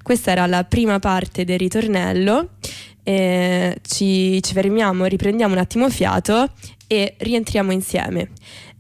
Questa era la prima parte del ritornello. Ci fermiamo, riprendiamo un attimo fiato e rientriamo insieme.